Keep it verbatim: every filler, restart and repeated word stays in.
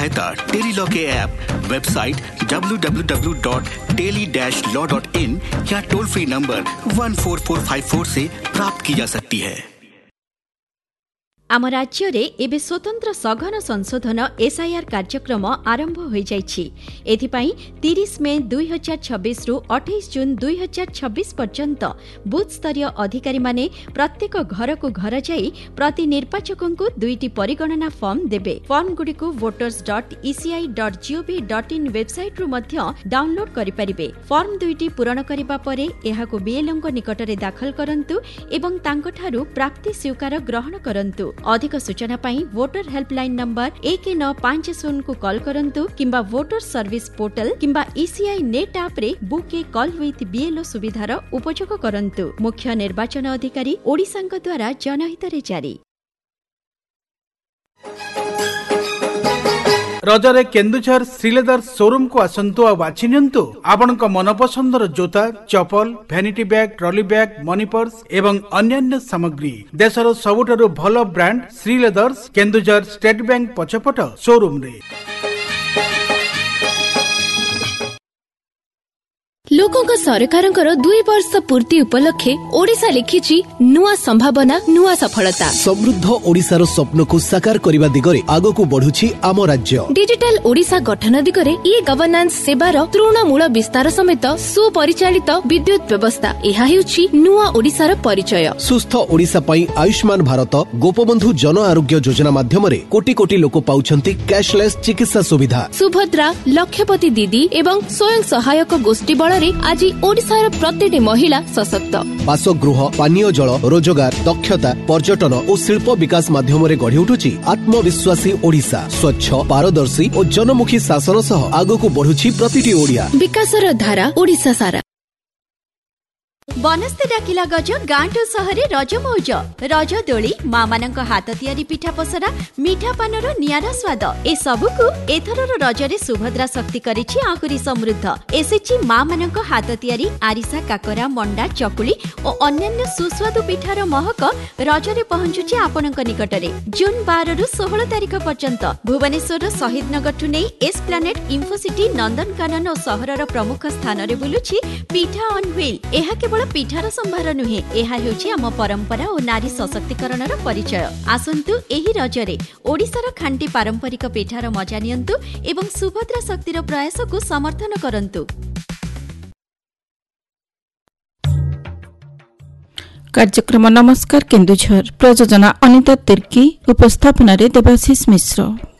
Tele law के app, website W W W dot tele dash law dot in या toll free number one four four five four से प्राप्त की जा सकती है। आम राज्य रे एबे स्वतंत्र सघन संशोधन एसआईआर कार्यक्रम आरंभ हो जाइछि। एथिपाई तीस मे दुई हजार छब्बीस रु अठाईस जून दुई हजार छब्बीस पर्यंत बूथ स्तरीय अधिकारी माने प्रत्येक घर को घर जाई प्रति निर्वाचक को दुईटी परिगणना फॉर्म देबे। फॉर्म गुडी को voters dot ECI dot gov dot in website रु मध्य डाउनलोड करि परिबे। फॉर्म दुईटी पूरण करिबा परे एहाको बीएलओ निकट रे दाखल करंतु एवं तांकठारु प्राप्ति स्वीकार ग्रहण करंतु। अधिक सूचना पाई वोटर हेल्पलाइन नंबर एक नौ पांच शून्य को कॉल करंतु किंबा वोटर सर्विस पोर्टल किंबा ईसीआई नेट ऐप रे book A call with BLO सुविधार उपयोग करंतु। मुख्य निर्वाचन अधिकारी ओडिशांक द्वारा जनहित रे जारी। रजरे केन्दुझर श्रीलेदर शोरूम को आसंतु आ बाछि नियंतु आपनक मनपसंदर जोता, चपल, भैनिटी bag, trolley bag, money purse एवं अन्यान्य सामग्री। देशर सबुठारु भलो brand Sreeleathers Keonjhar state bank पछपट showroom रे। लोकों सरकारंकर दुई वर्ष पूर्ति उपलक्षे ओडिशा लिखिछि नुआ संभावना नुआ सफलता। समृद्ध ओडिशार स्वप्न को साकार करिबा दिगरे आगो को बढ़ुछि आम राज्य। डिजिटल ओडिशा गठन दिगरे ई गवर्नेंस सेवार तृणमूल विस्तार समेत सुपरिचालित विद्युत व्यवस्था एहा हेउछि नुआ ओडिशार परिचय। सुस्थ ओडिशा पई आयुष्मान भारत गोपबंधु जन आरोग्य योजना माध्यम रे कोटी कोटी लोक पाउछंती कैशलेस चिकित्सा सुविधा। सुभद्रा, लक्षपति दीदी एवं स्वयं सहायक गोष्ठी बल आज ओडिशार प्रतिटी महिला सशक्त। बासगृह, पानीय जल, रोजगार, दक्षता, पर्यटन और शिल्प विकास माध्यम रे गढ़ी उठुछि आत्मविश्वासी ओडिशा। स्वच्छ, पारदर्शी और जनमुखी शासन सह आगो को बढ़ुछि प्रतिटी ओडिया। विकासर धारा ओडिशा सारा। बनस्ते डाकिला गज गांठो सहरे रज मौज रज दोली माँ मानक हाथ तियारी पिठा पसरा मिठा पानर नियारा स्वाद ए सबुकु एथरर रजरे सुभद्रा शक्ति करिछि आहुरी समृद्ध। एसेछि माँ मानक हाथ तियारी आरिसा, काकरा, मंडा, चकुली और अन्यान्य सुस्वादु पिठार महक रजरे पहुंचुछि आपनक निकटरे। जून बारह रु सोलह तारिख पर्यंत भुवनेश्वर शहीद नगर ठु नै एस प्लानेट इन्फोसिटी नंदनकानन और सहरर प्रमुख स्थान रे बुलुछि पिठा ऑन व्हील। एहा केवल पिठार संभार नुहे, एहा हेउछि आम परंपरा और नारी सशक्तिकरणर परिचय। आसंतु एही रजरे ओडिशार खांटी पारंपरिक पिठार मजा नियंतु एवं सुभद्रा शक्तिर प्रयास को समर्थन करंतु। कार्यक्रम नमस्कार केन्दुझर प्रयोजना अनिता तिर्की, उपस्थापन देवाशीष मिश्र।